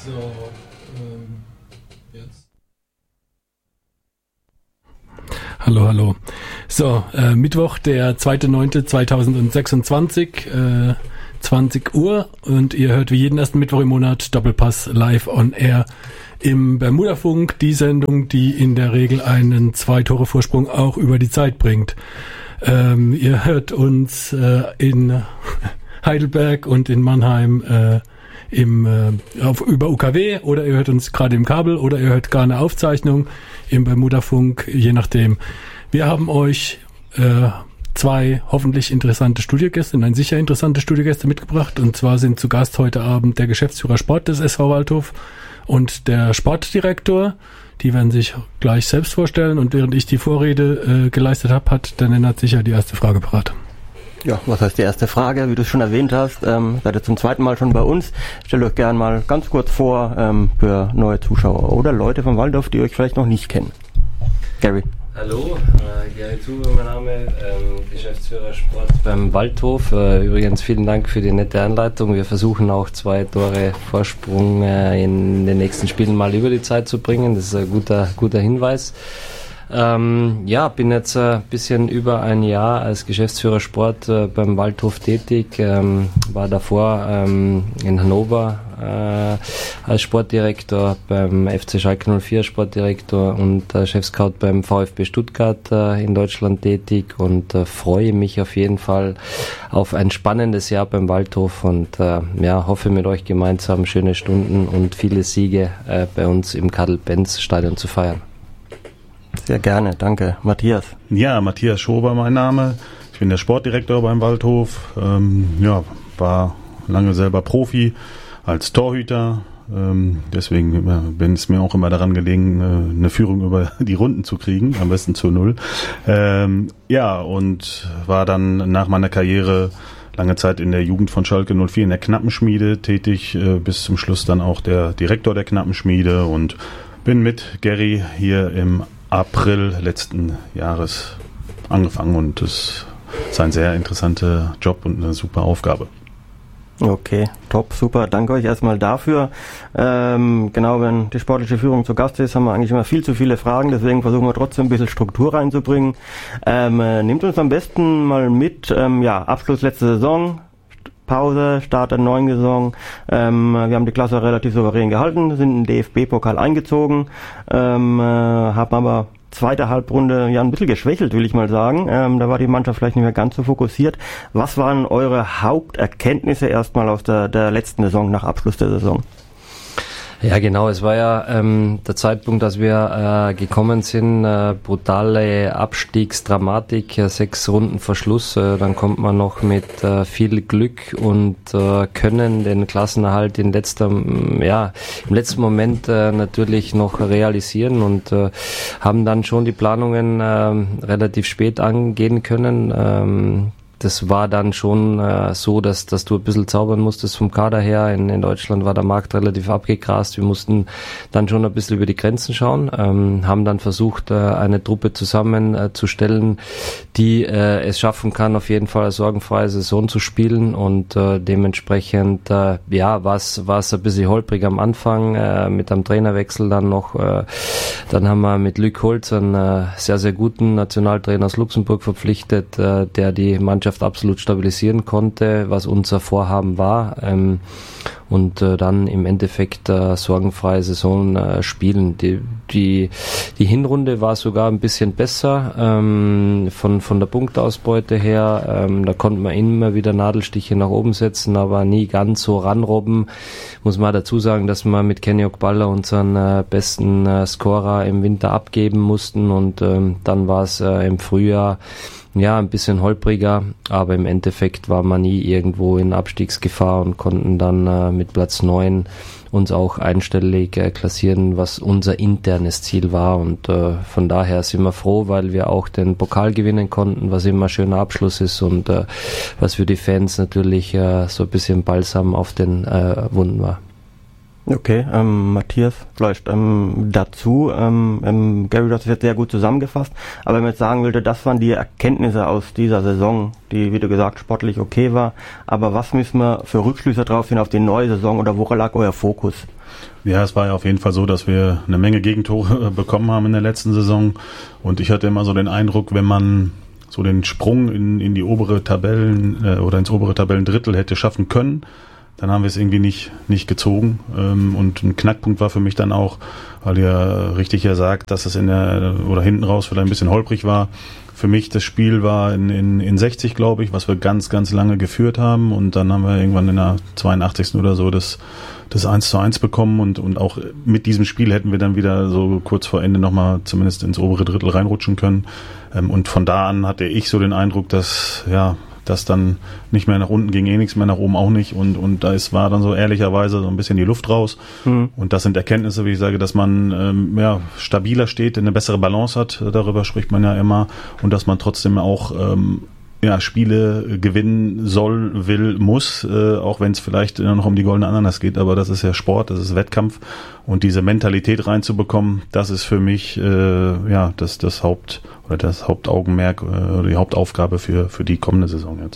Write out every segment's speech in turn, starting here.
So, jetzt. Hallo. So, Mittwoch, der 2.9.2026, 20 Uhr und ihr hört wie jeden ersten Mittwoch im Monat Doppelpass live on air im Bermudafunk, die Sendung, die in der Regel einen 2-Tore-Vorsprung auch über die Zeit bringt. Ihr hört uns in Heidelberg und in Mannheim über UKW oder ihr hört uns gerade im Kabel oder ihr hört gar eine Aufzeichnung im Bermudafunk, je nachdem. Wir haben euch 2 hoffentlich interessante Studiogäste, nein, sicher interessante Studiogäste mitgebracht, und zwar sind zu Gast heute Abend der Geschäftsführer Sport des SV Waldhof und der Sportdirektor. Die werden sich gleich selbst vorstellen, und während ich die Vorrede geleistet habe, hat der Lennart sicher die erste Frage parat. Ja, was heißt die erste Frage? Wie du es schon erwähnt hast, seid ihr zum zweiten Mal schon bei uns. Stellt euch gerne mal ganz kurz vor für neue Zuschauer oder Leute vom Waldhof, die euch vielleicht noch nicht kennen. Gary. Hallo, Gary Tube, mein Name, Geschäftsführer Sport beim Waldhof. Übrigens vielen Dank für die nette Anleitung. Wir versuchen auch 2 Tore Vorsprung in den nächsten Spielen mal über die Zeit zu bringen. Das ist ein guter Hinweis. Bin jetzt ein bisschen über ein Jahr als Geschäftsführer Sport beim Waldhof tätig, war davor in Hannover als Sportdirektor, beim FC Schalke 04 Sportdirektor und Chefscout beim VfB Stuttgart in Deutschland tätig und freue mich auf jeden Fall auf ein spannendes Jahr beim Waldhof und hoffe mit euch gemeinsam schöne Stunden und viele Siege bei uns im Karl-Benz-Stadion zu feiern. Sehr gerne, danke. Matthias. Ja, Matthias Schober mein Name. Ich bin der Sportdirektor beim Waldhof. War lange selber Profi als Torhüter. Deswegen bin es mir auch immer daran gelegen, eine Führung über die Runden zu kriegen, am besten zu 0. Und war dann nach meiner Karriere lange Zeit in der Jugend von Schalke 04 in der Knappenschmiede tätig, bis zum Schluss dann auch der Direktor der Knappenschmiede und bin mit Gary hier im April letzten Jahres angefangen und es ist ein sehr interessanter Job und eine super Aufgabe. Okay, top, super. Danke euch erstmal dafür. Wenn die sportliche Führung zu Gast ist, haben wir eigentlich immer viel zu viele Fragen, deswegen versuchen wir trotzdem ein bisschen Struktur reinzubringen. Nehmt uns am besten mal mit, Abschluss letzte Saison, Pause, Start der neuen Saison. Wir haben die Klasse relativ souverän gehalten, sind in den DFB-Pokal eingezogen, haben aber zweite Halbrunde ein bisschen geschwächelt, will ich mal sagen. Da war die Mannschaft vielleicht nicht mehr ganz so fokussiert. Was waren eure Haupterkenntnisse erstmal aus der letzten Saison, nach Abschluss der Saison? Ja, genau. Es war ja der Zeitpunkt, dass wir gekommen sind. Brutale Abstiegsdramatik, 6 Runden vor Schluss. Dann kommt man noch mit viel Glück und Können den Klassenerhalt im letzten Moment natürlich noch realisieren und haben dann schon die Planungen relativ spät angehen können. Das war dann schon so, dass du ein bisschen zaubern musstest vom Kader her. In Deutschland war der Markt relativ abgegrast. Wir mussten dann schon ein bisschen über die Grenzen schauen, haben dann versucht, eine Truppe zusammenzustellen, die es schaffen kann, auf jeden Fall eine sorgenfreie Saison zu spielen und dementsprechend war es ein bisschen holprig am Anfang mit einem Trainerwechsel dann noch. Dann haben wir mit Luc Holz einen sehr, sehr guten Nationaltrainer aus Luxemburg verpflichtet, der die Mannschaft absolut stabilisieren konnte, was unser Vorhaben war, und dann im Endeffekt sorgenfreie Saison spielen. Die Hinrunde war sogar ein bisschen besser von der Punktausbeute her. Da konnte man immer wieder Nadelstiche nach oben setzen, aber nie ganz so ranrobben. Muss man dazu sagen, dass wir mit Kenny Okballa unseren besten Scorer im Winter abgeben mussten und dann war es im Frühjahr ein bisschen holpriger, aber im Endeffekt war man nie irgendwo in Abstiegsgefahr und konnten dann mit Platz 9 uns auch einstellig klassieren, was unser internes Ziel war und von daher sind wir froh, weil wir auch den Pokal gewinnen konnten, was immer ein schöner Abschluss ist und was für die Fans natürlich so ein bisschen Balsam auf den Wunden war. Okay, Matthias, vielleicht dazu. Gary, du hast es jetzt sehr gut zusammengefasst, aber wenn man jetzt sagen würde, das waren die Erkenntnisse aus dieser Saison, die, wie du gesagt, sportlich okay war, aber was müssen wir für Rückschlüsse drauf ziehen auf die neue Saison oder woran lag euer Fokus? Ja, es war ja auf jeden Fall so, dass wir eine Menge Gegentore bekommen haben in der letzten Saison und ich hatte immer so den Eindruck, wenn man so den Sprung in die obere Tabellen oder ins obere Tabellendrittel hätte schaffen können, dann haben wir es irgendwie nicht gezogen. Und ein Knackpunkt war für mich dann auch, weil ihr richtig ja sagt, dass es oder hinten raus vielleicht ein bisschen holprig war. Für mich das Spiel war in 60, glaube ich, was wir ganz, ganz lange geführt haben. Und dann haben wir irgendwann in der 82. oder so das 1:1 bekommen. Und auch mit diesem Spiel hätten wir dann wieder so kurz vor Ende nochmal zumindest ins obere Drittel reinrutschen können. Und von da an hatte ich so den Eindruck, dass dann nicht mehr nach unten ging, nichts mehr nach oben auch nicht und da war dann so ehrlicherweise so ein bisschen die Luft raus und das sind Erkenntnisse, wie ich sage, dass man stabiler steht, eine bessere Balance hat, darüber spricht man ja immer und dass man trotzdem auch Spiele gewinnen soll, will, muss, auch wenn es vielleicht noch um die goldene Ananas geht, aber das ist ja Sport, das ist Wettkampf und diese Mentalität reinzubekommen, das ist für mich das Hauptaugenmerk oder die Hauptaufgabe für die kommende Saison jetzt.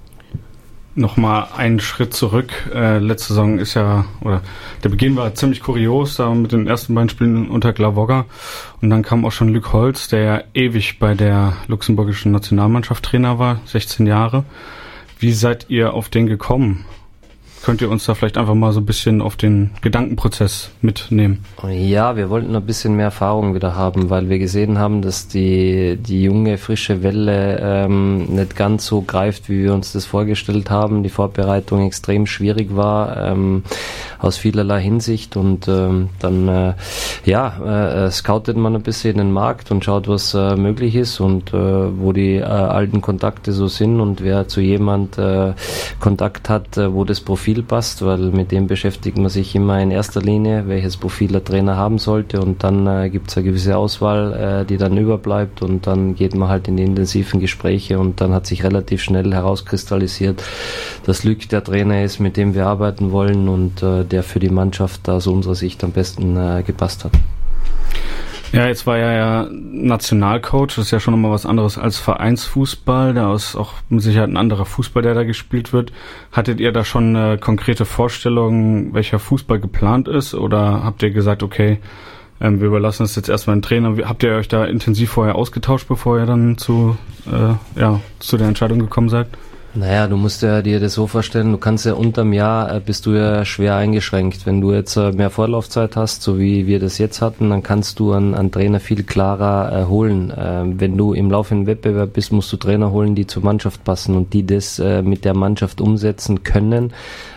Nochmal einen Schritt zurück. Letzte Saison der Beginn war ziemlich kurios, da mit den ersten beiden Spielen unter Glavoga. Und dann kam auch schon Luc Holz, der ja ewig bei der luxemburgischen Nationalmannschaft Trainer war, 16 Jahre. Wie seid ihr auf den gekommen? Könnt ihr uns da vielleicht einfach mal so ein bisschen auf den Gedankenprozess mitnehmen? Ja, wir wollten ein bisschen mehr Erfahrung wieder haben, weil wir gesehen haben, dass die junge, frische Welle nicht ganz so greift, wie wir uns das vorgestellt haben. Die Vorbereitung extrem schwierig war, aus vielerlei Hinsicht und dann scoutet man ein bisschen den Markt und schaut, was möglich ist und wo die alten Kontakte so sind und wer zu jemand Kontakt hat, wo das Profil passt, weil mit dem beschäftigt man sich immer in erster Linie, welches Profil der Trainer haben sollte und dann gibt es eine gewisse Auswahl, die dann überbleibt und dann geht man halt in die intensiven Gespräche und dann hat sich relativ schnell herauskristallisiert, dass Luc der Trainer ist, mit dem wir arbeiten wollen und der für die Mannschaft aus unserer Sicht am besten gepasst hat. Ja, jetzt war er ja Nationalcoach, das ist ja schon nochmal was anderes als Vereinsfußball, da ist auch mit Sicherheit ein anderer Fußball, der da gespielt wird. Hattet ihr da schon eine konkrete Vorstellung, welcher Fußball geplant ist oder habt ihr gesagt, okay, wir überlassen es jetzt erstmal den Trainer? Habt ihr euch da intensiv vorher ausgetauscht, bevor ihr dann zu der Entscheidung gekommen seid? Naja, du musst ja dir das so vorstellen, du kannst ja unterm Jahr, bist du ja schwer eingeschränkt. Wenn du jetzt mehr Vorlaufzeit hast, so wie wir das jetzt hatten, dann kannst du einen Trainer viel klarer holen. Wenn du im laufenden Wettbewerb bist, musst du Trainer holen, die zur Mannschaft passen und die das mit der Mannschaft umsetzen können,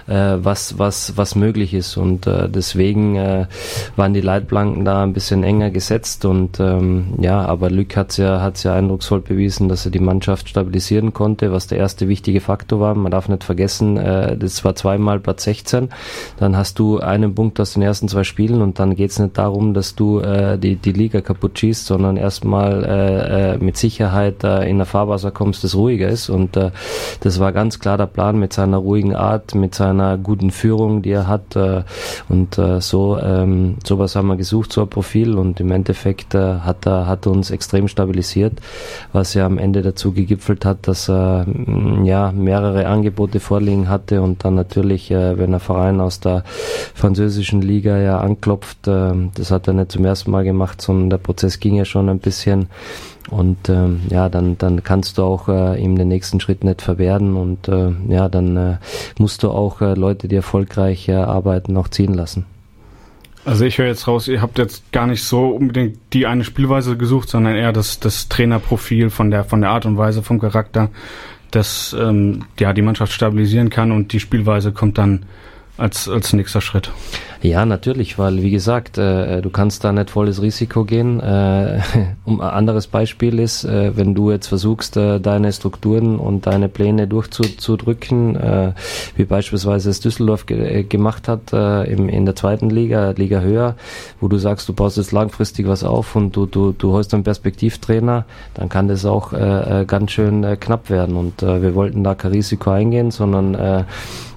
was möglich ist und deswegen waren die Leitplanken da ein bisschen enger gesetzt und aber Luc hat's ja eindrucksvoll bewiesen, dass er die Mannschaft stabilisieren konnte, was der erste wichtige Faktor war. Man darf nicht vergessen, das war zweimal Platz 16, dann hast du einen Punkt aus den ersten 2 Spielen und dann geht's nicht darum, dass du die Liga kaputt schießt, sondern erstmal mit Sicherheit in der Fahrwasser kommst, das ruhiger ist und das war ganz klar der Plan mit seiner ruhigen Art, mit seiner guten Führung, die er hat und sowas haben wir gesucht, so ein Profil und im Endeffekt hat er uns extrem stabilisiert, was ja am Ende dazu gegipfelt hat, dass er mehrere Angebote vorliegen hatte und dann natürlich, wenn ein Verein aus der französischen Liga ja anklopft, das hat er nicht zum ersten Mal gemacht, sondern der Prozess ging ja schon ein bisschen und dann kannst du auch ihm den nächsten Schritt nicht verwehren und dann musst du auch Leute, die erfolgreich arbeiten, auch ziehen lassen. Also ich höre jetzt raus, ihr habt jetzt gar nicht so unbedingt die eine Spielweise gesucht, sondern eher das Trainerprofil von der Art und Weise, vom Charakter, das die Mannschaft stabilisieren kann und die Spielweise kommt dann als nächster Schritt. Ja, natürlich, weil wie gesagt, du kannst da nicht volles Risiko gehen. Ein anderes Beispiel ist, wenn du jetzt versuchst, deine Strukturen und deine Pläne durchzudrücken, wie beispielsweise es Düsseldorf gemacht hat in der 2. Liga höher, wo du sagst, du baust jetzt langfristig was auf und du holst einen Perspektivtrainer, dann kann das auch ganz schön knapp werden und wir wollten da kein Risiko eingehen, sondern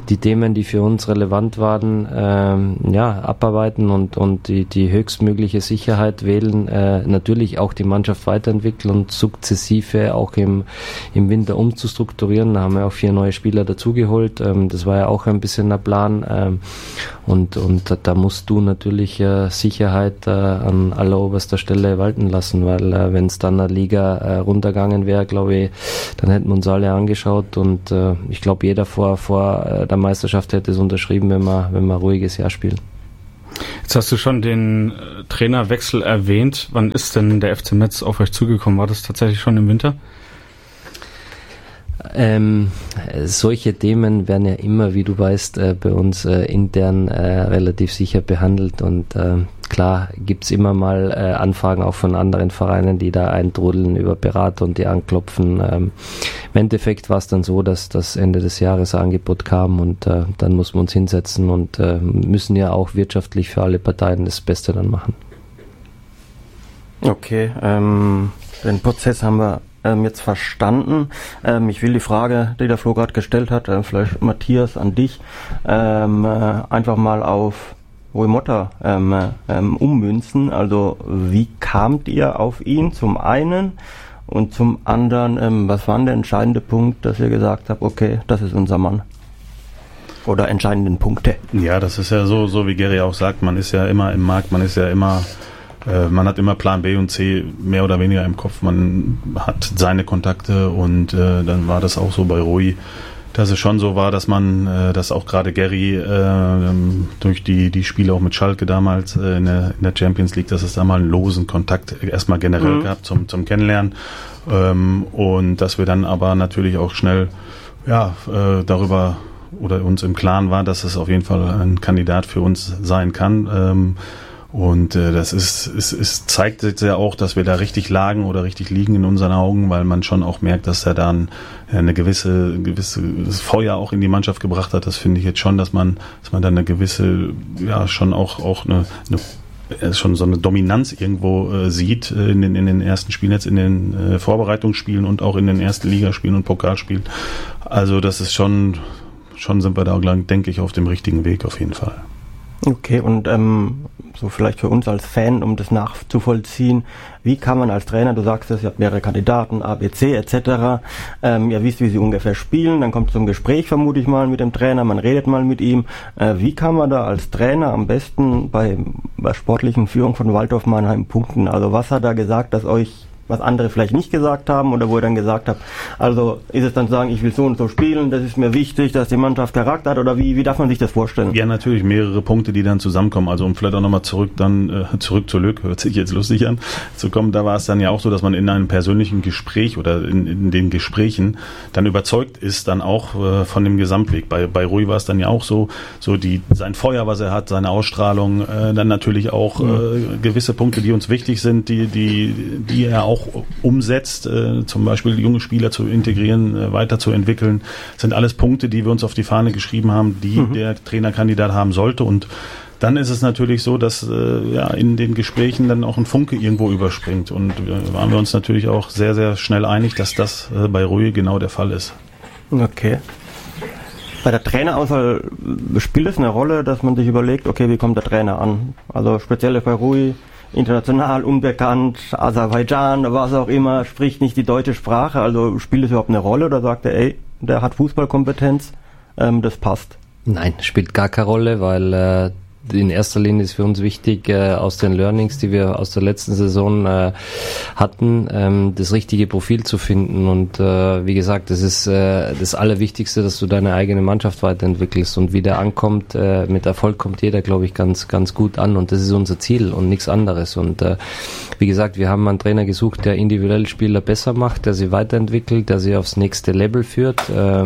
die Themen, die für uns relevant waren, abarbeiten und die höchstmögliche Sicherheit wählen, natürlich auch die Mannschaft weiterentwickeln und sukzessive auch im Winter umzustrukturieren. Da haben wir auch 4 neue Spieler dazugeholt. Das war ja auch ein bisschen der Plan. Und da musst du natürlich Sicherheit an alleroberster Stelle walten lassen, weil wenn es dann eine Liga runtergegangen wäre, glaube ich, dann hätten wir uns alle angeschaut und ich glaube, jeder vor der Meisterschaft hätte es unterschrieben, wenn wir ein ruhiges Jahr spielen. Jetzt hast du schon den Trainerwechsel erwähnt. Wann ist denn der FC Metz auf euch zugekommen? War das tatsächlich schon im Winter? Solche Themen werden ja immer, wie du weißt, bei uns intern relativ sicher behandelt und klar gibt's immer mal Anfragen auch von anderen Vereinen, die da eintrudeln über Berater und die anklopfen. Im Endeffekt war es dann so, dass das Ende des Jahres ein Angebot kam und dann muss man uns hinsetzen und müssen ja auch wirtschaftlich für alle Parteien das Beste dann machen. Okay, den Prozess haben wir jetzt verstanden. Ich will die Frage, die der Flo gerade gestellt hat, vielleicht Matthias an dich, einfach mal auf Rui Motta ummünzen. Also wie kamt ihr auf ihn zum einen und zum anderen, was war denn der entscheidende Punkt, dass ihr gesagt habt, okay, das ist unser Mann? Oder entscheidenden Punkte? Ja, das ist ja so wie Gary auch sagt, man ist ja immer im Markt, man hat immer Plan B und C mehr oder weniger im Kopf, man hat seine Kontakte und dann war das auch so bei Rui, dass es schon so war, dass dass auch gerade Gary durch die Spiele auch mit Schalke damals in der Champions League, dass es da mal einen losen Kontakt erstmal generell gab zum Kennenlernen und dass wir dann aber natürlich auch schnell darüber oder uns im Klaren war, dass es auf jeden Fall ein Kandidat für uns sein kann. Und es zeigt jetzt ja auch, dass wir da richtig lagen oder richtig liegen in unseren Augen, weil man schon auch merkt, dass er dann eine gewisse Feuer auch in die Mannschaft gebracht hat. Das finde ich jetzt schon, dass man dann eine gewisse, schon auch eine schon so eine Dominanz irgendwo sieht in den ersten Spielen, jetzt in den Vorbereitungsspielen und auch in den ersten Ligaspielen und Pokalspielen. Also das ist schon sind wir da, denke ich, auf dem richtigen Weg auf jeden Fall. Okay, und so vielleicht für uns als Fan, um das nachzuvollziehen, wie kann man als Trainer, du sagst es, ihr habt mehrere Kandidaten, A, B, C etc., ihr wisst, wie sie ungefähr spielen, dann kommt es zum Gespräch, vermute ich mal, mit dem Trainer, man redet mal mit ihm. Wie kann man da als Trainer am besten bei sportlichen Führung von Waldhof Mannheim punkten? Also was hat er gesagt, dass euch was andere vielleicht nicht gesagt haben oder wo ihr dann gesagt habt, also ist es dann zu sagen, ich will so und so spielen, das ist mir wichtig, dass die Mannschaft Charakter hat oder wie darf man sich das vorstellen? Ja, natürlich mehrere Punkte, die dann zusammenkommen, also um vielleicht auch nochmal zurück zu Lück, hört sich jetzt lustig an, zu kommen, da war es dann ja auch so, dass man in einem persönlichen Gespräch oder in den Gesprächen dann überzeugt ist dann auch von dem Gesamtweg. Bei Rui war es dann ja auch so sein Feuer, was er hat, seine Ausstrahlung, dann natürlich auch gewisse Punkte, die uns wichtig sind, die er auch umsetzt, zum Beispiel junge Spieler zu integrieren, weiterzuentwickeln, sind alles Punkte, die wir uns auf die Fahne geschrieben haben, die der Trainerkandidat haben sollte. Und dann ist es natürlich so, dass in den Gesprächen dann auch ein Funke irgendwo überspringt. Und waren wir uns natürlich auch sehr, sehr schnell einig, dass das bei Rui genau der Fall ist. Okay. Bei der Trainerauswahl spielt es eine Rolle, dass man sich überlegt, okay, wie kommt der Trainer an? Also speziell bei Rui, international, unbekannt, Aserbaidschan, was auch immer, spricht nicht die deutsche Sprache, also spielt es überhaupt eine Rolle oder sagt er, der hat Fußballkompetenz, das passt? Nein, spielt gar keine Rolle, weil in erster Linie ist für uns wichtig, aus den Learnings, die wir aus der letzten Saison hatten, das richtige Profil zu finden. Und wie gesagt, das ist das Allerwichtigste, dass du deine eigene Mannschaft weiterentwickelst. Und wie der ankommt, mit Erfolg kommt jeder, glaube ich, ganz, ganz gut an. Und das ist unser Ziel und nichts anderes. Und wie gesagt, wir haben einen Trainer gesucht, der individuell Spieler besser macht, der sie weiterentwickelt, der sie aufs nächste Level führt.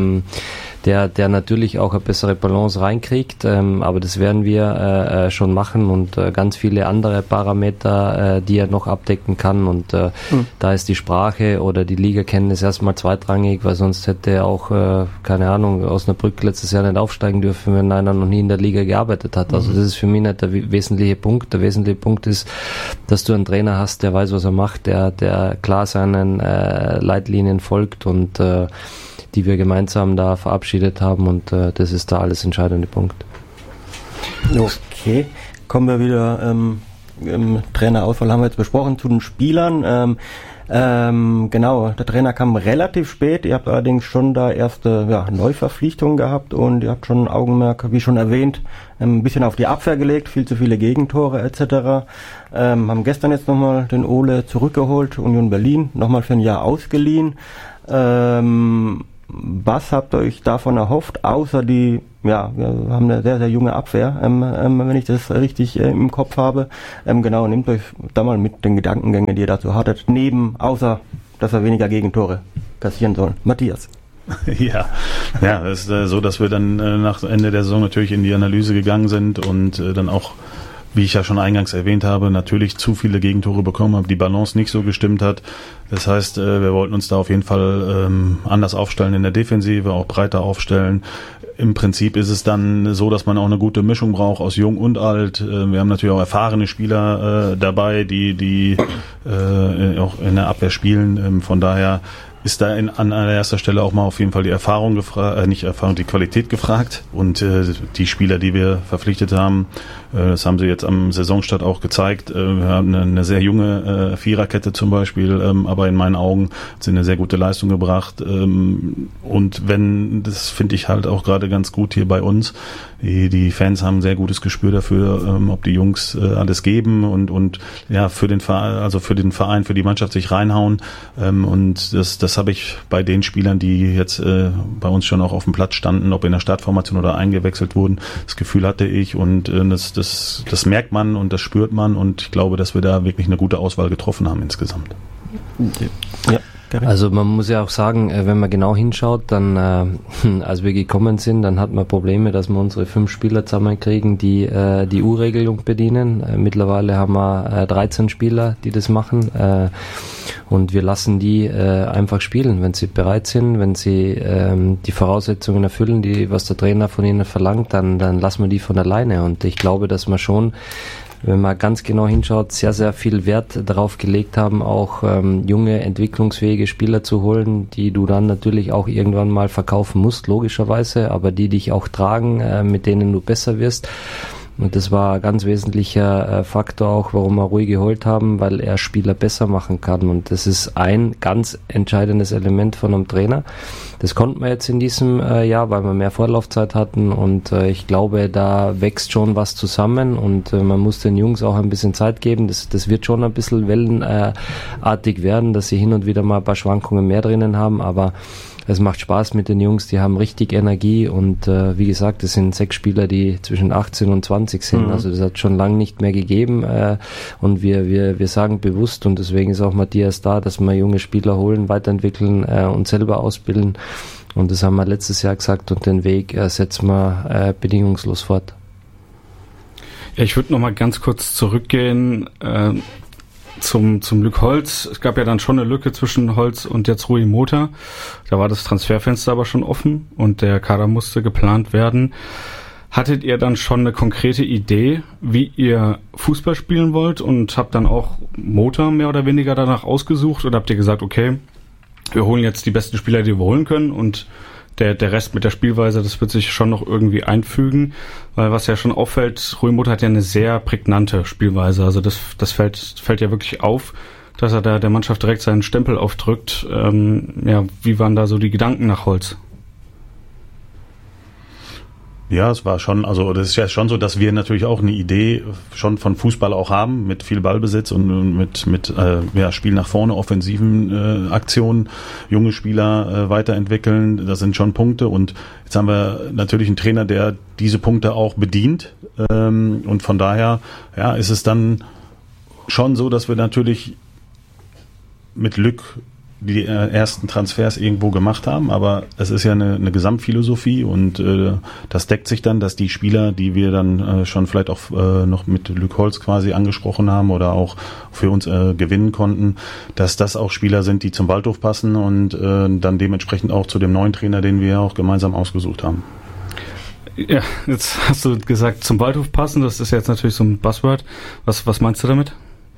Der natürlich auch eine bessere Balance reinkriegt, aber das werden wir schon machen und ganz viele andere Parameter, die er noch abdecken kann und da ist die Sprache oder die Ligakenntnis erstmal zweitrangig, weil sonst hätte er auch, keine Ahnung, Osnabrück letztes Jahr nicht aufsteigen dürfen, wenn einer noch nie in der Liga gearbeitet hat. Also das ist für mich nicht der wesentliche Punkt. Der wesentliche Punkt ist, dass du einen Trainer hast, der weiß, was er macht, der klar seinen Leitlinien folgt und die wir gemeinsam da verabschiedet haben und das ist der alles entscheidende Punkt. Okay, kommen wir wieder im Trainerauswahl haben wir jetzt besprochen zu den Spielern. Genau, der Trainer kam relativ spät, ihr habt allerdings schon da erste Neuverpflichtungen gehabt und ihr habt schon Augenmerk, wie schon erwähnt, ein bisschen auf die Abwehr gelegt, viel zu viele Gegentore etc. Haben gestern jetzt nochmal den Ole zurückgeholt, Union Berlin, nochmal für ein Jahr ausgeliehen. Was habt ihr euch davon erhofft, außer wir haben eine sehr, sehr junge Abwehr, wenn ich das richtig im Kopf habe. Genau, nehmt euch da mal mit den Gedankengängen, die ihr dazu hattet, außer, dass wir weniger Gegentore kassieren sollen. Matthias. Ja, es ist so, dass wir dann nach Ende der Saison natürlich in die Analyse gegangen sind und dann auch, wie ich ja schon eingangs erwähnt habe, natürlich zu viele Gegentore bekommen haben, die Balance nicht so gestimmt hat. Das heißt, wir wollten uns da auf jeden Fall anders aufstellen in der Defensive, auch breiter aufstellen. Im Prinzip ist es dann so, dass man auch eine gute Mischung braucht aus jung und alt. Wir haben natürlich auch erfahrene Spieler dabei, die auch in der Abwehr spielen. Von daher ist da an allererster Stelle auch mal auf jeden Fall die Erfahrung die Qualität gefragt. Und die Spieler, die wir verpflichtet haben, das haben sie jetzt am Saisonstart auch gezeigt. Wir haben eine sehr junge Viererkette zum Beispiel, aber in meinen Augen hat sie eine sehr gute Leistung gebracht. Und das finde ich halt auch gerade ganz gut hier bei uns. Die Fans haben ein sehr gutes Gespür dafür, ob die Jungs alles geben und für den Verein, für die Mannschaft sich reinhauen. Und das habe ich bei den Spielern, die jetzt bei uns schon auch auf dem Platz standen, ob in der Startformation oder eingewechselt wurden, das Gefühl hatte ich und das merkt man und das spürt man und ich glaube, dass wir da wirklich eine gute Auswahl getroffen haben insgesamt. Ja. Also man muss ja auch sagen, wenn man genau hinschaut, dann als wir gekommen sind, dann hatten wir Probleme, dass wir unsere 5 Spieler zusammenkriegen, die die U-Regelung bedienen. Mittlerweile haben wir 13 Spieler, die das machen und wir lassen die einfach spielen, wenn sie bereit sind, wenn sie die Voraussetzungen erfüllen, was der Trainer von ihnen verlangt, dann lassen wir die von alleine und ich glaube, dass man schon, wenn man ganz genau hinschaut, sehr, sehr viel Wert darauf gelegt haben, auch junge, entwicklungsfähige Spieler zu holen, die du dann natürlich auch irgendwann mal verkaufen musst, logischerweise, aber die dich auch tragen, mit denen du besser wirst. Und das war ein ganz wesentlicher Faktor auch, warum wir Rui geholt haben, weil er Spieler besser machen kann. Und das ist ein ganz entscheidendes Element von einem Trainer. Das konnten wir jetzt in diesem Jahr, weil wir mehr Vorlaufzeit hatten. Und ich glaube, da wächst schon was zusammen. Und man muss den Jungs auch ein bisschen Zeit geben. Das wird schon ein bisschen wellenartig werden, dass sie hin und wieder mal ein paar Schwankungen mehr drinnen haben. Aber es macht Spaß mit den Jungs, die haben richtig Energie und wie gesagt, es sind 6 Spieler, die zwischen 18 und 20 sind, also das hat schon lange nicht mehr gegeben und wir sagen bewusst und deswegen ist auch Matthias da, dass wir junge Spieler holen, weiterentwickeln und selber ausbilden und das haben wir letztes Jahr gesagt und den Weg setzen wir bedingungslos fort. Ja, ich würde noch mal ganz kurz zurückgehen zum Glück Holz. Es gab ja dann schon eine Lücke zwischen Holz und jetzt Rui Mota. Da war das Transferfenster aber schon offen und der Kader musste geplant werden. Hattet ihr dann schon eine konkrete Idee, wie ihr Fußball spielen wollt und habt dann auch Mota mehr oder weniger danach ausgesucht oder habt ihr gesagt, okay, wir holen jetzt die besten Spieler, die wir holen können und der Rest mit der Spielweise, das wird sich schon noch irgendwie einfügen, weil was ja schon auffällt, Rui Mota hat ja eine sehr prägnante Spielweise, also das fällt ja wirklich auf, dass er da der Mannschaft direkt seinen Stempel aufdrückt. Wie waren da so die Gedanken nach Holz? Ja, es war schon, also das ist ja schon so, dass wir natürlich auch eine Idee schon von Fußball auch haben, mit viel Ballbesitz und mit Spiel nach vorne, offensiven Aktionen, junge Spieler weiterentwickeln, das sind schon Punkte und jetzt haben wir natürlich einen Trainer, der diese Punkte auch bedient und von daher ist es dann schon so, dass wir natürlich mit Glück die ersten Transfers irgendwo gemacht haben, aber es ist ja eine Gesamtphilosophie und das deckt sich dann, dass die Spieler, die wir dann schon vielleicht auch noch mit Luc Holz quasi angesprochen haben oder auch für uns gewinnen konnten, dass das auch Spieler sind, die zum Waldhof passen und dann dementsprechend auch zu dem neuen Trainer, den wir auch gemeinsam ausgesucht haben. Ja, jetzt hast du gesagt, zum Waldhof passen, das ist jetzt natürlich so ein Buzzword. Was meinst du damit?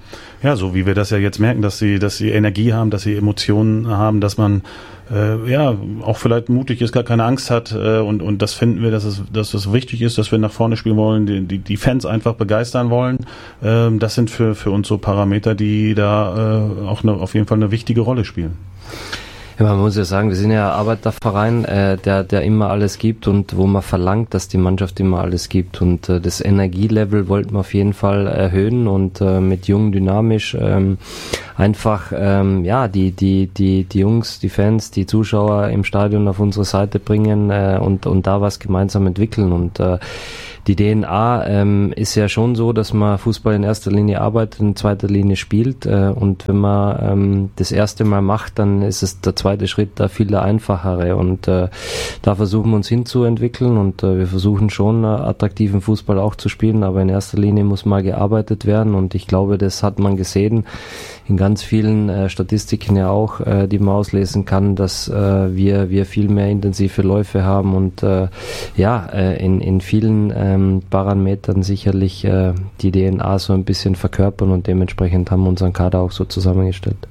Ja, so wie wir das ja jetzt merken, dass sie Energie haben, dass sie Emotionen haben, dass man auch vielleicht mutig ist, gar keine Angst hat und das finden wir, dass es wichtig ist, dass wir nach vorne spielen wollen, die Fans einfach begeistern wollen. Das sind für uns so Parameter, die da auch auf jeden Fall eine wichtige Rolle spielen. Ja, man muss ja sagen, wir sind ja ein Arbeiterverein, der immer alles gibt und wo man verlangt, dass die Mannschaft immer alles gibt, und das Energielevel wollten wir auf jeden Fall erhöhen und mit jung, dynamisch einfach die Jungs, die Fans, die Zuschauer im Stadion auf unsere Seite bringen und da was gemeinsam entwickeln. Und die DNA ist ja schon so, dass man Fußball in erster Linie arbeitet, in zweiter Linie spielt, und wenn man das erste Mal macht, dann ist es der zweite Schritt da viel der einfachere, und da versuchen wir uns hinzuentwickeln, und wir versuchen schon attraktiven Fußball auch zu spielen, aber in erster Linie muss mal gearbeitet werden, und ich glaube, das hat man gesehen in ganz vielen Statistiken ja auch, die man auslesen kann, dass wir viel mehr intensive Läufe haben und in vielen Parametern sicherlich die DNA so ein bisschen verkörpern, und dementsprechend haben wir unseren Kader auch so zusammengestellt.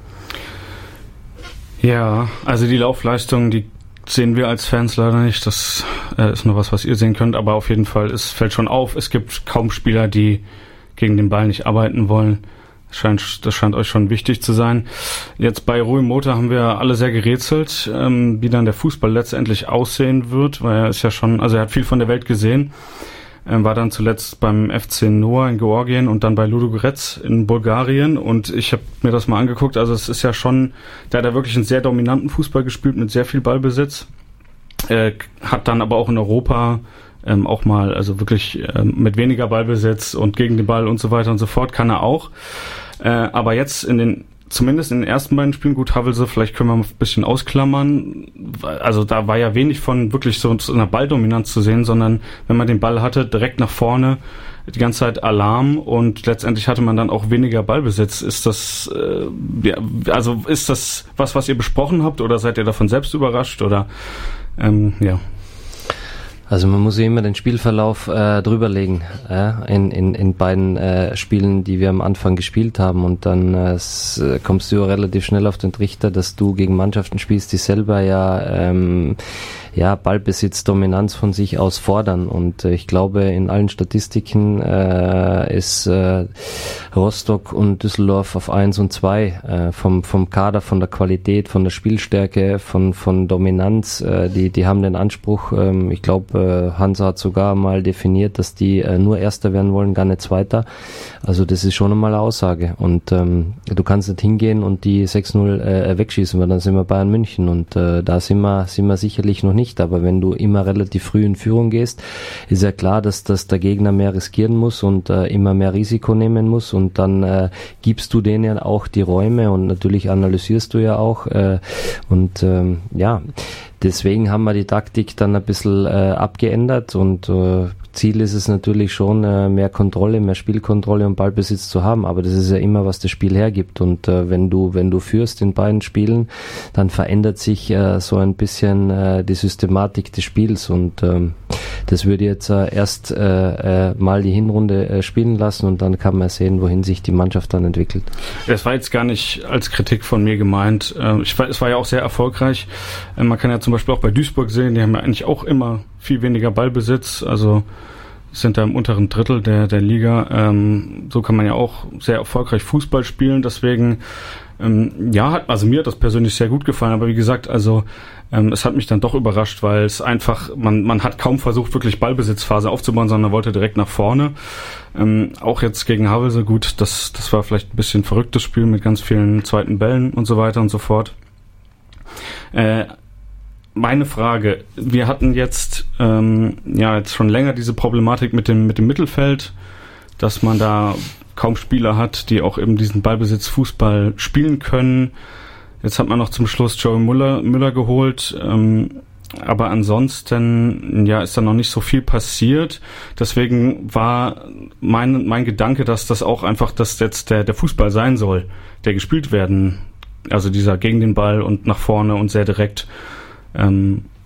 Ja, also die Laufleistung, die sehen wir als Fans leider nicht. Das ist nur was ihr sehen könnt, aber auf jeden Fall, es fällt schon auf, es gibt kaum Spieler, die gegen den Ball nicht arbeiten wollen. Das scheint euch schon wichtig zu sein. Jetzt bei Rui Mota haben wir alle sehr gerätselt, wie dann der Fußball letztendlich aussehen wird, weil er ist ja schon, also er hat viel von der Welt gesehen, war dann zuletzt beim FC Noah in Georgien und dann bei Ludogorets in Bulgarien, und ich habe mir das mal angeguckt, also es ist ja schon, der hat da wirklich einen sehr dominanten Fußball gespielt mit sehr viel Ballbesitz, hat dann aber auch in Europa auch mal, also wirklich mit weniger Ballbesitz und gegen den Ball und so weiter und so fort, kann er auch. Aber jetzt zumindest in den ersten beiden Spielen, gut, Havelse, vielleicht können wir ein bisschen ausklammern. Also da war ja wenig von wirklich so einer Balldominanz zu sehen, sondern wenn man den Ball hatte, direkt nach vorne, die ganze Zeit Alarm, und letztendlich hatte man dann auch weniger Ballbesitz. Ist das, ist das was ihr besprochen habt, oder seid ihr davon selbst überrascht, oder, Also man muss ja immer den Spielverlauf drüberlegen in beiden Spielen, die wir am Anfang gespielt haben, und dann kommst du relativ schnell auf den Trichter, dass du gegen Mannschaften spielst, die selber Ballbesitz, Dominanz von sich aus fordern, und ich glaube, in allen Statistiken ist Rostock und Düsseldorf auf 1 und 2 vom Kader, von der Qualität, von der Spielstärke, von Dominanz, die haben den Anspruch, ich glaube, Hansa hat sogar mal definiert, dass die nur Erster werden wollen, gar nicht Zweiter, also das ist schon einmal eine Aussage, und du kannst nicht hingehen und die 6-0 wegschießen, weil dann sind wir Bayern München, und da sind wir sicherlich noch nicht, aber wenn du immer relativ früh in Führung gehst, ist ja klar, dass der Gegner mehr riskieren muss und immer mehr Risiko nehmen muss, und dann gibst du denen ja auch die Räume, und natürlich analysierst du ja auch deswegen haben wir die Taktik dann ein bisschen abgeändert, und Ziel ist es natürlich schon, mehr Kontrolle, mehr Spielkontrolle und Ballbesitz zu haben, aber das ist ja immer, was das Spiel hergibt, und wenn du führst in beiden Spielen, dann verändert sich so ein bisschen die Systematik des Spiels, und das würde jetzt erst mal die Hinrunde spielen lassen, und dann kann man sehen, wohin sich die Mannschaft dann entwickelt. Das war jetzt gar nicht als Kritik von mir gemeint. Es war ja auch sehr erfolgreich. Man kann ja zum Beispiel auch bei Duisburg sehen, die haben ja eigentlich auch immer viel weniger Ballbesitz, also sind da im unteren Drittel der Liga. So kann man ja auch sehr erfolgreich Fußball spielen, deswegen also mir hat das persönlich sehr gut gefallen, aber wie gesagt, also es hat mich dann doch überrascht, weil es einfach, man hat kaum versucht, wirklich Ballbesitzphase aufzubauen, sondern wollte direkt nach vorne. Auch jetzt gegen Havelse, gut, das war vielleicht ein bisschen verrücktes Spiel mit ganz vielen zweiten Bällen und so weiter und so fort. Meine Frage, wir hatten jetzt schon länger diese Problematik mit dem Mittelfeld, dass man da kaum Spieler hat, die auch eben diesen Ballbesitz-Fußball spielen können. Jetzt hat man noch zum Schluss Joey Müller geholt, aber ansonsten ist da noch nicht so viel passiert. Deswegen war mein Gedanke, dass das auch einfach dass jetzt der Fußball sein soll, der gespielt werden, also dieser gegen den Ball und nach vorne und sehr direkt.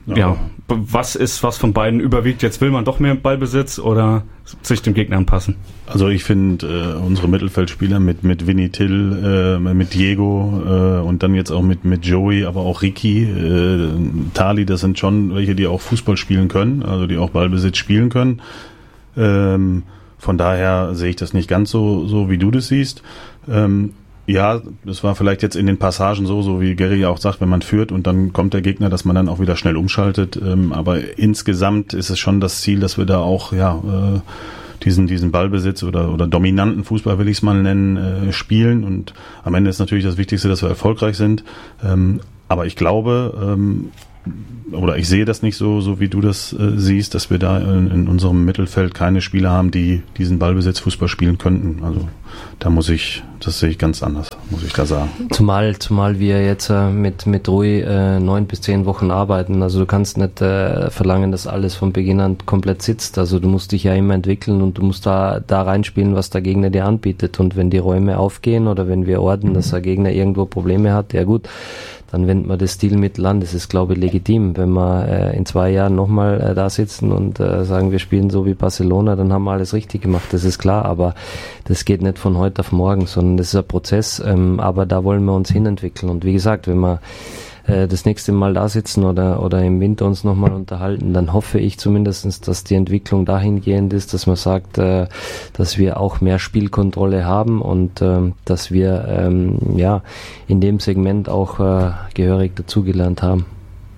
Ja, was von beiden überwiegt? Jetzt will man doch mehr Ballbesitz oder sich dem Gegner anpassen? Also ich finde unsere Mittelfeldspieler mit Vinny Till, mit Diego und dann jetzt auch mit Joey, aber auch Ricky, Tali, das sind schon welche, die auch Fußball spielen können, also die auch Ballbesitz spielen können. Von daher sehe ich das nicht ganz so wie du das siehst. Ja, das war vielleicht jetzt in den Passagen so wie Gary ja auch sagt, wenn man führt und dann kommt der Gegner, dass man dann auch wieder schnell umschaltet. Aber insgesamt ist es schon das Ziel, dass wir da auch diesen Ballbesitz oder dominanten Fußball, will ich es mal nennen, spielen. Und am Ende ist natürlich das Wichtigste, dass wir erfolgreich sind. Aber ich glaube, oder ich sehe das nicht so wie du das siehst, dass wir da in unserem Mittelfeld keine Spieler haben, die diesen Ballbesitzfußball spielen könnten. Also das sehe ich ganz anders, muss ich da sagen. Zumal wir jetzt mit Rui 9 bis 10 Wochen arbeiten. Also du kannst nicht verlangen, dass alles von Beginn an komplett sitzt. Also du musst dich ja immer entwickeln und du musst da reinspielen, was der Gegner dir anbietet. Und wenn die Räume aufgehen oder wenn wir orten, dass der Gegner irgendwo Probleme hat, ja gut, dann wendet man das Stilmittel an. Das ist, glaube ich, legitim. Wenn wir in 2 Jahren nochmal da sitzen und sagen, wir spielen so wie Barcelona, dann haben wir alles richtig gemacht. Das ist klar, aber das geht nicht von heute auf morgen, sondern das ist ein Prozess. Aber da wollen wir uns hinentwickeln. Und wie gesagt, wenn wir das nächste Mal da sitzen oder im Winter uns nochmal unterhalten, dann hoffe ich zumindest, dass die Entwicklung dahingehend ist, dass man sagt, dass wir auch mehr Spielkontrolle haben und dass wir in dem Segment auch gehörig dazugelernt haben.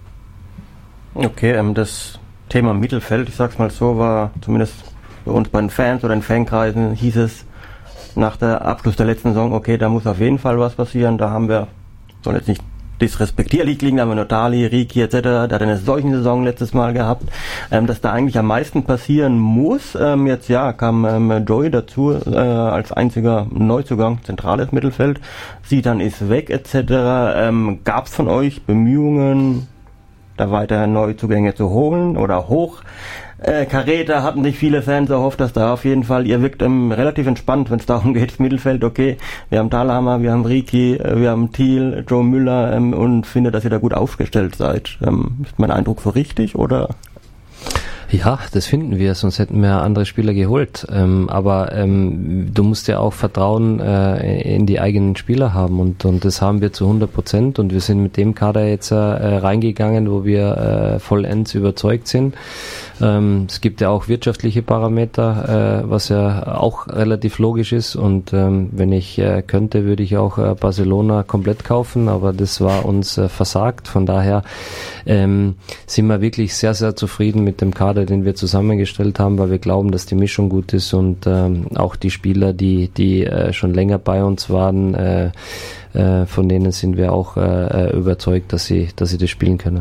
Okay, das Thema Mittelfeld, ich sag's mal so, war zumindest bei uns bei den Fans oder in Fankreisen hieß es nach der Abschluss der letzten Saison, okay, da muss auf jeden Fall was passieren, da haben wir, soll jetzt nicht disrespektierlich klingen, da haben wir nur Tali, Ricky etc., der hat eine solche Saison letztes Mal gehabt, dass da eigentlich am meisten passieren muss. Jetzt kam Joey dazu als einziger Neuzugang, zentrales Mittelfeld, Sidan ist weg etc. Gab es von euch Bemühungen, da weiter Neuzugänge zu holen oder hoch? Carreta hatten sich viele Fans erhofft, dass da auf jeden Fall, ihr wirkt relativ entspannt, wenn es darum geht, das Mittelfeld, okay, wir haben Thalhammer, wir haben Ricky, wir haben Thiel, Joe Müller und finde, dass ihr da gut aufgestellt seid. Ist mein Eindruck so richtig oder? Ja, das finden wir, sonst hätten wir andere Spieler geholt. Aber du musst ja auch Vertrauen in die eigenen Spieler haben und das haben wir zu 100% und wir sind mit dem Kader jetzt reingegangen, wo wir vollends überzeugt sind. Es gibt ja auch wirtschaftliche Parameter, was ja auch relativ logisch ist und wenn ich könnte, würde ich auch Barcelona komplett kaufen, aber das war uns versagt. Von daher sind wir wirklich sehr, sehr zufrieden mit dem Kader, den wir zusammengestellt haben, weil wir glauben, dass die Mischung gut ist und auch die Spieler, die schon länger bei uns waren, von denen sind wir auch überzeugt, dass sie das spielen können.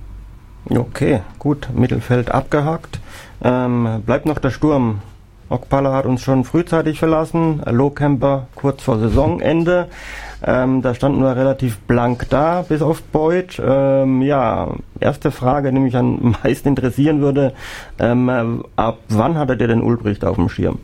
Okay, gut, Mittelfeld abgehakt. Bleibt noch der Sturm. Okpala hat uns schon frühzeitig verlassen, Lohkemper kurz vor Saisonende. Da standen wir relativ blank da, bis auf Boyd. Erste Frage, die mich am meisten interessieren würde, ab wann hattet ihr denn Ulbricht auf dem Schirm?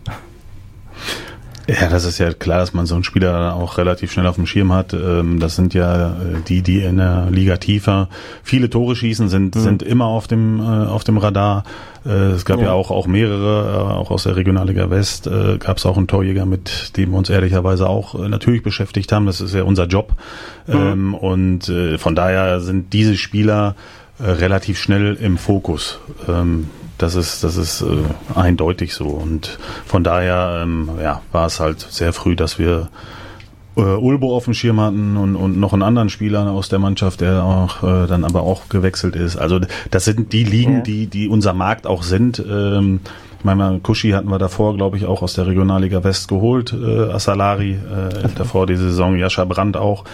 Ja, das ist ja klar, dass man so einen Spieler auch relativ schnell auf dem Schirm hat. Das sind ja die in der Liga tiefer viele Tore schießen, sind immer auf dem Radar. Es gab ja auch mehrere, auch aus der Regionalliga West, gab es auch einen Torjäger, mit dem wir uns ehrlicherweise auch natürlich beschäftigt haben. Das ist ja unser Job. Und von daher sind diese Spieler relativ schnell im Fokus. Das ist eindeutig so und von daher war es halt sehr früh, dass wir Ulbo auf dem Schirm hatten und noch einen anderen Spieler aus der Mannschaft, der auch dann aber auch gewechselt ist. Also das sind die Ligen, die unser Markt auch sind. Ich meine, Kushi hatten wir davor, glaube ich, auch aus der Regionalliga West geholt, Asalari, davor die Saison, Jascha Brandt auch.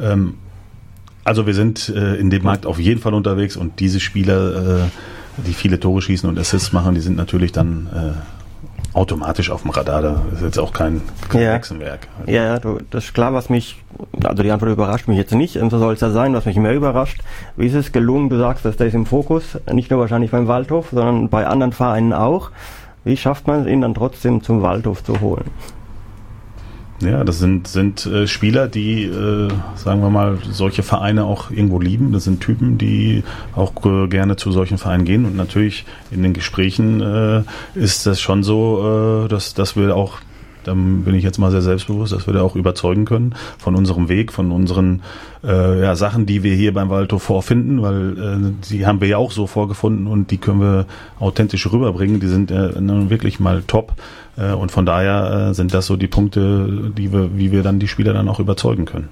Also wir sind in dem Markt auf jeden Fall unterwegs und diese Spieler, die viele Tore schießen und Assists machen, die sind natürlich dann automatisch auf dem Radar. Das ist jetzt auch kein Hexenwerk. Ja, das ist klar, die Antwort überrascht mich jetzt nicht, so soll es ja sein, was mich mehr überrascht. Wie ist es gelungen, du sagst, dass der ist im Fokus, nicht nur wahrscheinlich beim Waldhof, sondern bei anderen Vereinen auch. Wie schafft man es, ihn dann trotzdem zum Waldhof zu holen? Ja, das sind Spieler, die, sagen wir mal, solche Vereine auch irgendwo lieben. Das sind Typen, die auch gerne zu solchen Vereinen gehen. Und natürlich in den Gesprächen ist das schon so, dass wir auch, dann bin ich jetzt mal sehr selbstbewusst, dass wir da auch überzeugen können von unserem Weg, von unseren Sachen, die wir hier beim Waldhof vorfinden, weil die haben wir ja auch so vorgefunden und die können wir authentisch rüberbringen. Die sind wirklich mal top. Und von daher sind das so die Punkte, wie wir dann die Spieler dann auch überzeugen können.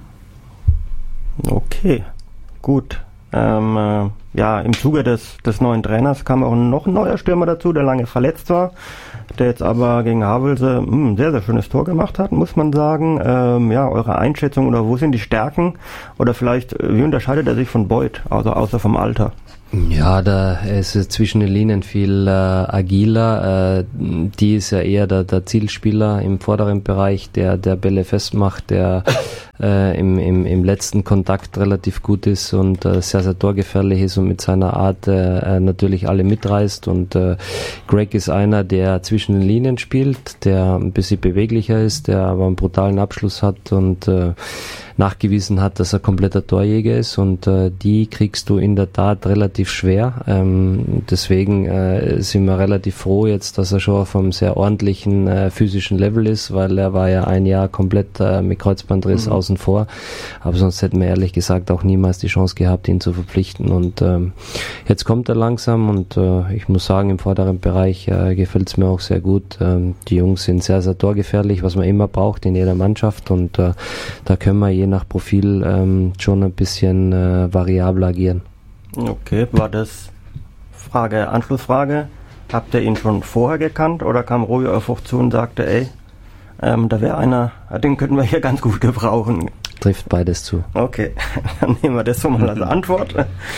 Okay, gut. Im Zuge des neuen Trainers kam auch noch ein neuer Stürmer dazu, der lange verletzt war, der jetzt aber gegen Havelse ein sehr, sehr schönes Tor gemacht hat, muss man sagen. Eure Einschätzung oder wo sind die Stärken? Oder vielleicht, wie unterscheidet er sich von Beuth, also außer vom Alter? Ja, da ist es zwischen den Linien viel agiler. Die ist ja eher der Zielspieler im vorderen Bereich, der Bälle festmacht, der im letzten Kontakt relativ gut ist und sehr, sehr torgefährlich ist und mit seiner Art natürlich alle mitreißt. Und Greg ist einer, der zwischen den Linien spielt, der ein bisschen beweglicher ist, der aber einen brutalen Abschluss hat und nachgewiesen hat, dass er kompletter Torjäger ist und die kriegst du in der Tat relativ schwer. Deswegen sind wir relativ froh jetzt, dass er schon auf einem sehr ordentlichen physischen Level ist, weil er war ja ein Jahr komplett mit Kreuzbandriss außen vor. Aber sonst hätten wir ehrlich gesagt auch niemals die Chance gehabt, ihn zu verpflichten. Und jetzt kommt er langsam und ich muss sagen, im vorderen Bereich gefällt es mir auch sehr gut. Die Jungs sind sehr, sehr torgefährlich, was man immer braucht in jeder Mannschaft und da können wir je nach Profil schon ein bisschen variabel agieren. Okay, war das Anschlussfrage, habt ihr ihn schon vorher gekannt oder kam Roy auf euch zu und sagte, da wäre einer, den könnten wir hier ganz gut gebrauchen? Trifft beides zu. Okay, dann nehmen wir das so mal als Antwort.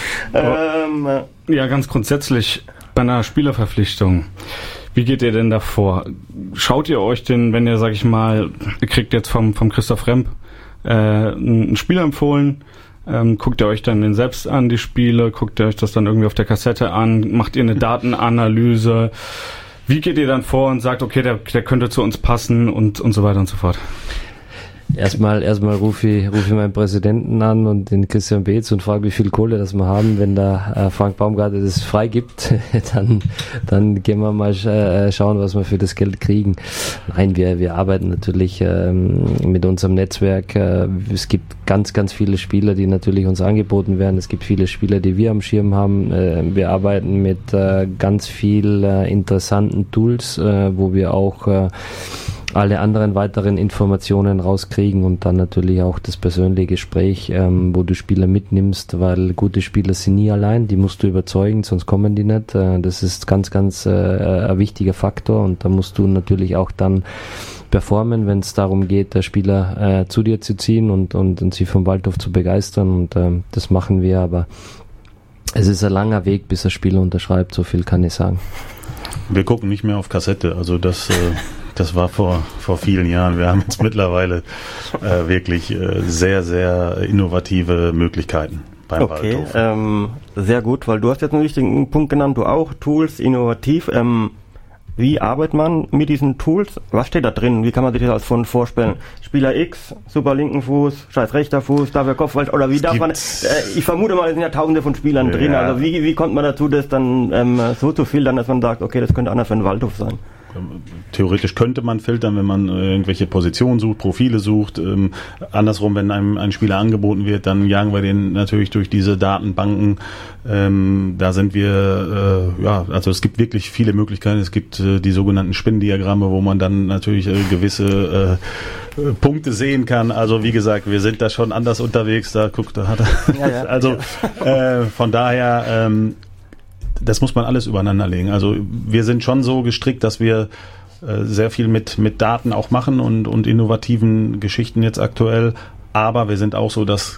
Ja, ganz grundsätzlich bei einer Spielerverpflichtung. Wie geht ihr denn davor? Schaut ihr euch den, wenn ihr, sag ich mal, ihr kriegt jetzt vom Christoph Remp einen Spieler empfohlen, guckt ihr euch dann den selbst an, die Spiele, guckt ihr euch das dann irgendwie auf der Kassette an, macht ihr eine Datenanalyse, wie geht ihr dann vor und sagt, okay, der könnte zu uns passen und so weiter und so fort? Erstmal ruf ich meinen Präsidenten an und den Christian Beetz und frage, wie viel Kohle das wir haben. Wenn der Frank Baumgartner das freigibt, dann gehen wir mal schauen, was wir für das Geld kriegen. Nein, wir arbeiten natürlich mit unserem Netzwerk. Es gibt ganz, ganz viele Spieler, die natürlich uns angeboten werden. Es gibt viele Spieler, die wir am Schirm haben. Wir arbeiten mit ganz viel interessanten Tools, wo wir auch alle anderen weiteren Informationen rauskriegen und dann natürlich auch das persönliche Gespräch, wo du Spieler mitnimmst, weil gute Spieler sind nie allein, die musst du überzeugen, sonst kommen die nicht. Das ist ganz, ganz ein wichtiger Faktor und da musst du natürlich auch dann performen, wenn es darum geht, der Spieler zu dir zu ziehen und sie vom Waldhof zu begeistern und das machen wir, aber es ist ein langer Weg, bis der Spieler unterschreibt, so viel kann ich sagen. Wir gucken nicht mehr auf Kassette, also das war vor vielen Jahren. Wir haben jetzt mittlerweile wirklich sehr, sehr innovative Möglichkeiten beim Waldhof. Sehr gut, weil du hast jetzt einen wichtigen Punkt genannt, du auch, Tools, innovativ. Wie arbeitet man mit diesen Tools? Was steht da drin? Wie kann man sich das vorstellen? Spieler X, super linken Fuß, scheiß rechter Fuß, dafür Kopfball, oder wie darf man, ich vermute mal, es sind ja tausende von Spielern drin, also wie kommt man dazu, das dann so zu filtern, dass man sagt, okay, das könnte einer für einen Waldhof sein? Theoretisch könnte man filtern, wenn man irgendwelche Positionen sucht, Profile sucht. Andersrum, wenn einem ein Spieler angeboten wird, dann jagen wir den natürlich durch diese Datenbanken. Da sind wir, also es gibt wirklich viele Möglichkeiten. Es gibt die sogenannten Spinnendiagramme, wo man dann natürlich gewisse Punkte sehen kann. Also wie gesagt, wir sind da schon anders unterwegs. Da hat er. Also von daher. Das muss man alles übereinander legen. Also wir sind schon so gestrickt, dass wir sehr viel mit Daten auch machen und innovativen Geschichten jetzt aktuell. Aber wir sind auch so, dass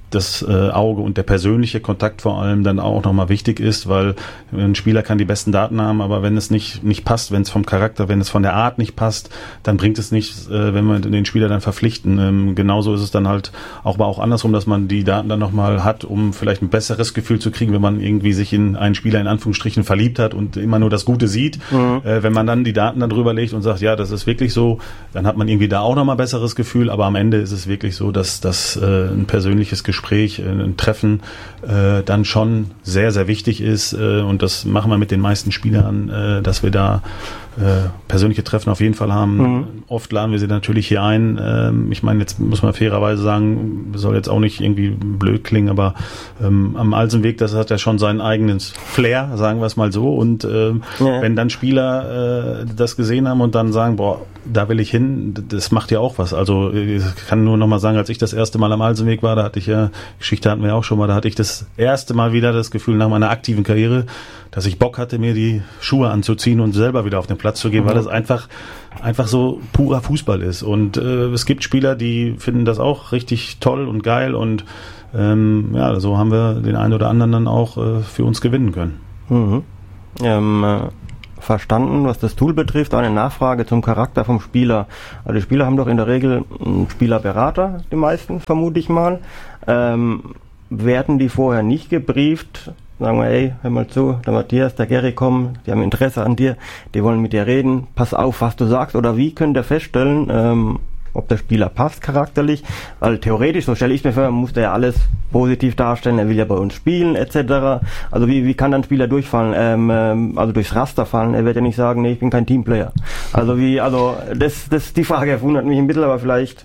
das Auge und der persönliche Kontakt vor allem dann auch nochmal wichtig ist, weil ein Spieler kann die besten Daten haben, aber wenn es nicht passt, wenn es vom Charakter, wenn es von der Art nicht passt, dann bringt es nichts, wenn wir den Spieler dann verpflichten. Genauso ist es dann halt aber auch andersrum, dass man die Daten dann nochmal hat, um vielleicht ein besseres Gefühl zu kriegen, wenn man irgendwie sich in einen Spieler in Anführungsstrichen verliebt hat und immer nur das Gute sieht. Wenn man dann die Daten dann drüber legt und sagt, ja, das ist wirklich so, dann hat man irgendwie da auch nochmal besseres Gefühl, aber am Ende ist es wirklich so, dass ein persönliches Gespräch, ein Treffen dann schon sehr, sehr wichtig ist und das machen wir mit den meisten Spielern, dass wir da persönliche Treffen auf jeden Fall haben. Oft laden wir sie natürlich hier ein. Ich meine, jetzt muss man fairerweise sagen, soll jetzt auch nicht irgendwie blöd klingen, aber am Alsenweg, das hat ja schon seinen eigenen Flair, sagen wir es mal so. Und wenn dann Spieler das gesehen haben und dann sagen, boah, da will ich hin, das macht ja auch was. Also ich kann nur noch mal sagen, als ich das erste Mal am Alsenweg war, da hatte ich ja, Geschichte hatten wir auch schon mal, da hatte ich das erste Mal wieder das Gefühl nach meiner aktiven Karriere, dass ich Bock hatte, mir die Schuhe anzuziehen und selber wieder auf den Platz zu gehen, weil das einfach so purer Fußball ist. Und es gibt Spieler, die finden das auch richtig toll und geil und ja, so haben wir den einen oder anderen dann auch für uns gewinnen können. Verstanden, was das Tool betrifft, eine Nachfrage zum Charakter vom Spieler. Also die Spieler haben doch in der Regel einen Spielerberater, die meisten, vermute ich mal. Werden die vorher nicht gebrieft? Sagen wir, ey, hör mal zu, der Matthias, der Gary kommen, die haben Interesse an dir, die wollen mit dir reden, pass auf, was du sagst, oder wie könnt ihr feststellen, ob der Spieler passt charakterlich, weil theoretisch, so stelle ich mir vor, muss der ja alles positiv darstellen, er will ja bei uns spielen, etc. Also wie kann dann ein Spieler durchfallen, also durchs Raster fallen, er wird ja nicht sagen, nee, ich bin kein Teamplayer. Also die Frage wundert mich ein bisschen, aber vielleicht,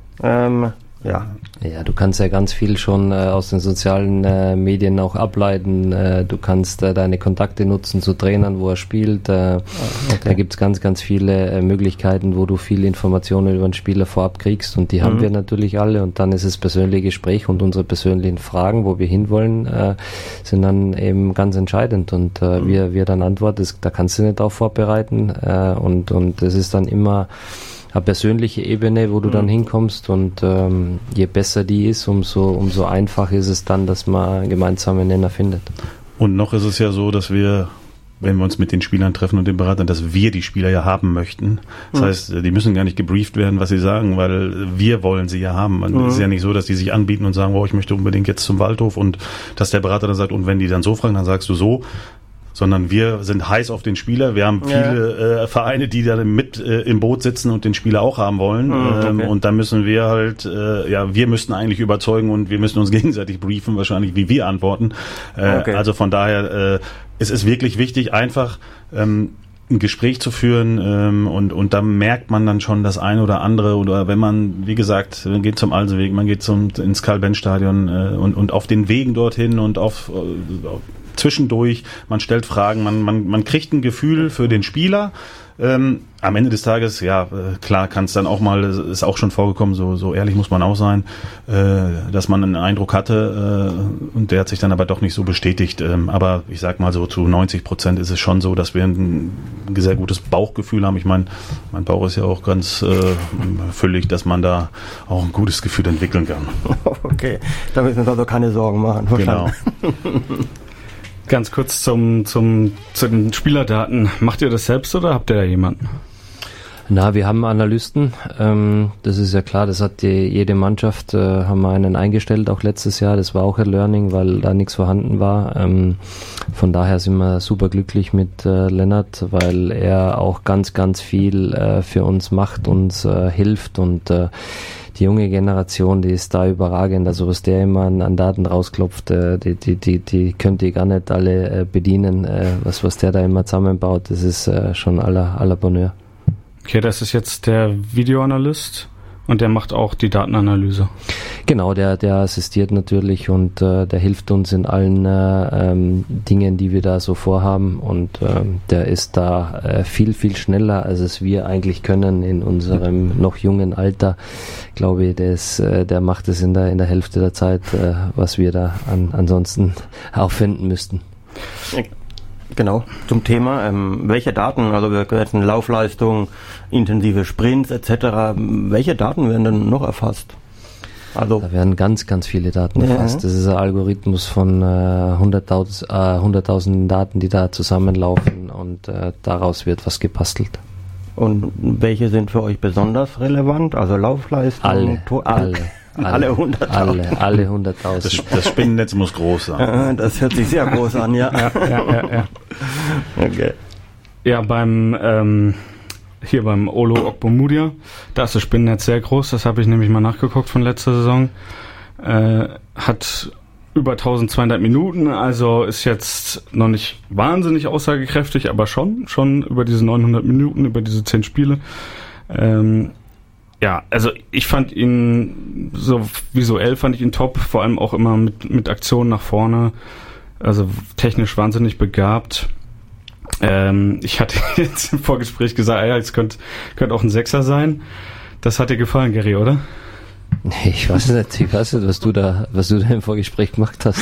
Ja, du kannst ja ganz viel schon aus den sozialen Medien auch ableiten. Du kannst deine Kontakte nutzen zu Trainern, wo er spielt. Da gibt's ganz, ganz viele Möglichkeiten, wo du viele Informationen über den Spieler vorab kriegst und die haben wir natürlich alle und dann ist es persönliche Gespräch und unsere persönlichen Fragen, wo wir hinwollen, sind dann eben ganz entscheidend und wir dann antworten, da kannst du nicht drauf vorbereiten und das ist dann immer eine persönliche Ebene, wo du dann hinkommst und je besser die ist, umso einfacher ist es dann, dass man gemeinsame Nenner findet. Und noch ist es ja so, dass wir, wenn wir uns mit den Spielern treffen und den Beratern, dass wir die Spieler ja haben möchten. Das heißt, die müssen gar nicht gebrieft werden, was sie sagen, weil wir wollen sie ja haben. Es ist ja nicht so, dass die sich anbieten und sagen, wow, ich möchte unbedingt jetzt zum Waldhof und dass der Berater dann sagt, und wenn die dann so fragen, dann sagst du so. Sondern wir sind heiß auf den Spieler. Wir haben viele Vereine, die da mit im Boot sitzen und den Spieler auch haben wollen. Und da müssen wir halt, wir müssten eigentlich überzeugen und wir müssen uns gegenseitig briefen, wahrscheinlich, wie wir antworten. Also von daher, es ist wirklich wichtig, einfach ein Gespräch zu führen und da merkt man dann schon das eine oder andere oder wenn man, wie gesagt, man geht zum Alsenweg, man geht ins Karl-Benz-Stadion und auf den Wegen dorthin und zwischendurch, man stellt Fragen, man kriegt ein Gefühl für den Spieler. Am Ende des Tages, klar kann es dann auch mal, ist auch schon vorgekommen, so ehrlich muss man auch sein, dass man einen Eindruck hatte und der hat sich dann aber doch nicht so bestätigt. Aber ich sag mal so zu 90% ist es schon so, dass wir ein sehr gutes Bauchgefühl haben. Ich meine, mein Bauch ist ja auch ganz füllig, dass man da auch ein gutes Gefühl entwickeln kann. Okay, da müssen wir uns also keine Sorgen machen. Genau. Ganz kurz zu den Spielerdaten. Macht ihr das selbst oder habt ihr da jemanden? Na, wir haben Analysten. Das ist ja klar, das hat jede Mannschaft, haben wir einen eingestellt, auch letztes Jahr. Das war auch ein Learning, weil da nichts vorhanden war. Von daher sind wir super glücklich mit Lennart, weil er auch ganz, ganz viel für uns macht, uns hilft und die junge Generation, die ist da überragend. Also was der immer an Daten rausklopft, die könnt ihr gar nicht alle bedienen. Was der da immer zusammenbaut, das ist schon à la Bonheur. Okay, das ist jetzt der Videoanalyst und der macht auch die Datenanalyse. Genau, der assistiert natürlich und der hilft uns in allen Dingen, die wir da so vorhaben und der ist da viel, viel schneller, als es wir eigentlich können in unserem noch jungen Alter. Ich glaube, der macht es in der Hälfte der Zeit, was wir da ansonsten aufwenden müssten. Genau, zum Thema, welche Daten, also wir hatten Laufleistung, intensive Sprints etc., welche Daten werden denn noch erfasst? Also da werden ganz, ganz viele Daten erfasst. Das ist ein Algorithmus von 100.000 Daten, die da zusammenlaufen und daraus wird was gebastelt. Und welche sind für euch besonders relevant? Also Laufleistung? Alle 100.000. Alle 100.000. Das Spinnennetz muss groß sein. Das hört sich sehr groß an, ja. Ja. Okay. Ja, beim Olo Okbomudia, da ist das Spinnennetz sehr groß, das habe ich nämlich mal nachgeguckt von letzter Saison. Hat über 1200 Minuten, also ist jetzt noch nicht wahnsinnig aussagekräftig, aber schon über diese 900 Minuten, über diese 10 Spiele. Ja, also ich fand ihn, so visuell fand ich ihn top, vor allem auch immer mit Aktionen nach vorne, also technisch wahnsinnig begabt. Ich hatte jetzt im Vorgespräch gesagt, ja, jetzt könnte auch ein Sechser sein. Das hat dir gefallen, Gary, oder? Nee, ich weiß nicht, was du da im Vorgespräch gemacht hast.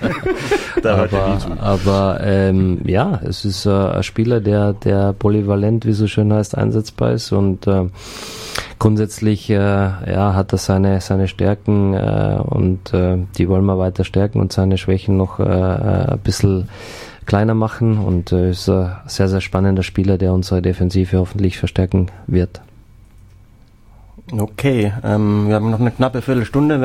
Ja, es ist ein Spieler, der polyvalent, wie so schön heißt, einsetzbar ist und grundsätzlich hat er seine Stärken und die wollen wir weiter stärken und seine Schwächen noch ein bisschen kleiner machen und ist ein sehr, sehr spannender Spieler, der unsere Defensive hoffentlich verstärken wird. Okay, wir haben noch eine knappe Viertelstunde.